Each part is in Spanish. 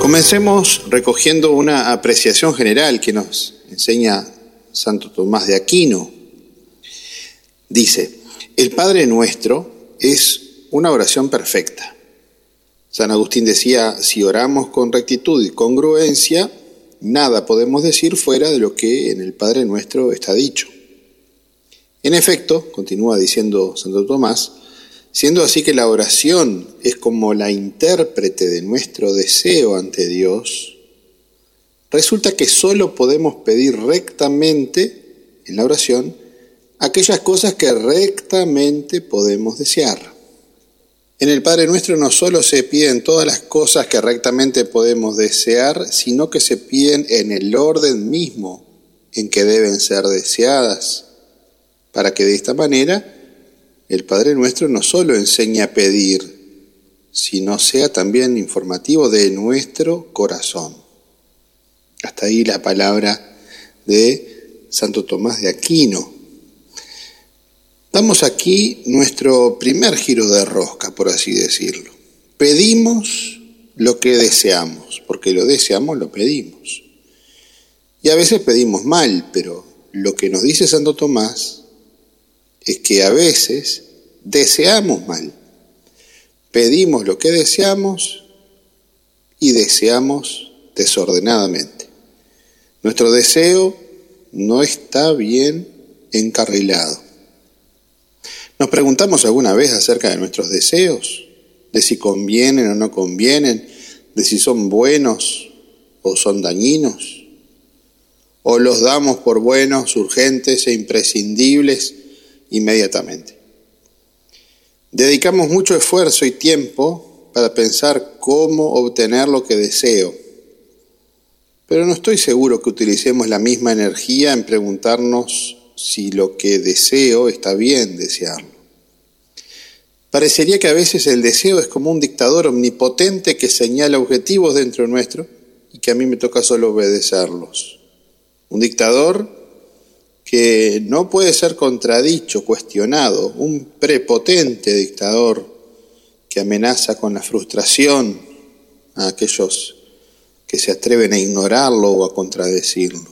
Comencemos recogiendo una apreciación general que nos enseña Santo Tomás de Aquino. Dice, el Padre Nuestro es una oración perfecta. San Agustín decía, si oramos con rectitud y congruencia, nada podemos decir fuera de lo que en el Padre Nuestro está dicho. En efecto, continúa diciendo Santo Tomás, siendo así que la oración es como la intérprete de nuestro deseo ante Dios, resulta que solo podemos pedir rectamente en la oración aquellas cosas que rectamente podemos desear. En el Padre Nuestro no solo se piden todas las cosas que rectamente podemos desear, sino que se piden en el orden mismo en que deben ser deseadas, para que de esta manera el Padre Nuestro no solo enseñe a pedir, sino sea también informativo de nuestro corazón. Hasta ahí la palabra de Santo Tomás de Aquino. Damos aquí nuestro primer giro de rosca, por así decirlo. Pedimos lo que deseamos, porque lo deseamos, lo pedimos. Y a veces pedimos mal, pero lo que nos dice Santo Tomás es que a veces deseamos mal. Pedimos lo que deseamos y deseamos desordenadamente. Nuestro deseo no está bien encarrilado. ¿Nos preguntamos alguna vez acerca de nuestros deseos? De si convienen o no convienen, de si son buenos o son dañinos. ¿O los damos por buenos, urgentes e imprescindibles inmediatamente? Dedicamos mucho esfuerzo y tiempo para pensar cómo obtener lo que deseo, pero no estoy seguro que utilicemos la misma energía en preguntarnos si lo que deseo está bien desearlo. Parecería que a veces el deseo es como un dictador omnipotente que señala objetivos dentro nuestro y que a mí me toca solo obedecerlos. Un dictador que no puede ser contradicho, cuestionado, un prepotente dictador que amenaza con la frustración a aquellos que se atreven a ignorarlo o a contradecirlo.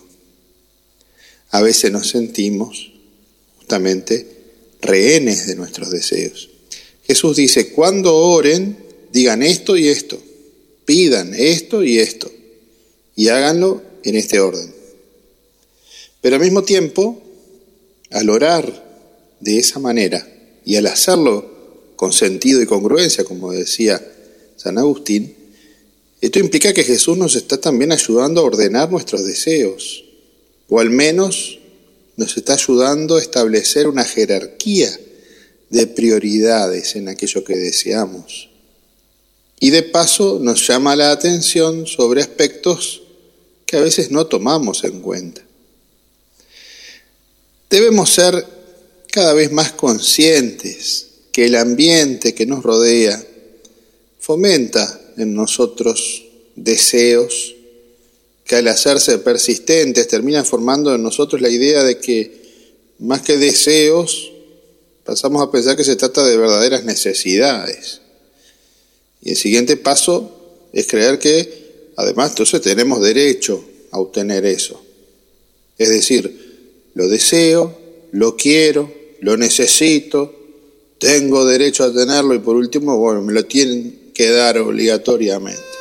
A veces nos sentimos justamente rehenes de nuestros deseos. Jesús dice, cuando oren, digan esto y esto, pidan esto y esto, y háganlo en este orden. Pero al mismo tiempo, al orar de esa manera y al hacerlo con sentido y congruencia, como decía San Agustín, esto implica que Jesús nos está también ayudando a ordenar nuestros deseos, o al menos nos está ayudando a establecer una jerarquía de prioridades en aquello que deseamos. Y de paso nos llama la atención sobre aspectos que a veces no tomamos en cuenta. Debemos ser cada vez más conscientes que el ambiente que nos rodea fomenta en nosotros deseos que al hacerse persistentes terminan formando en nosotros la idea de que más que deseos pasamos a pensar que se trata de verdaderas necesidades. Y el siguiente paso es creer que además entonces tenemos derecho a obtener eso. Es decir, lo deseo, lo quiero, lo necesito, tengo derecho a tenerlo y por último, bueno, me lo tienen que dar obligatoriamente.